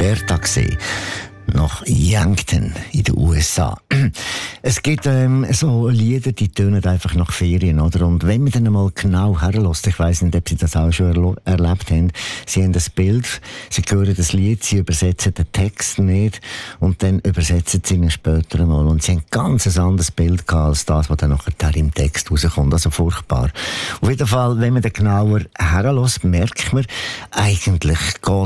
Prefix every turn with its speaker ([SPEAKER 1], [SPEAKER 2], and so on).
[SPEAKER 1] Bertha gesehen. Nach Yankton in den USA. Es gibt so Lieder, die tönen einfach nach Ferien, oder? Und wenn man dann einmal genau herlässt, ich weiss nicht, ob Sie das auch schon erlebt haben, Sie haben das Bild, Sie hören das Lied, Sie übersetzen den Text nicht und dann übersetzen Sie ihn später einmal. Und Sie haben ganz ein anderes Bild gehabt, als das, was dann nachher im Text rauskommt. Also furchtbar. Auf jeden Fall, wenn man dann genauer herlässt, merkt man, eigentlich geht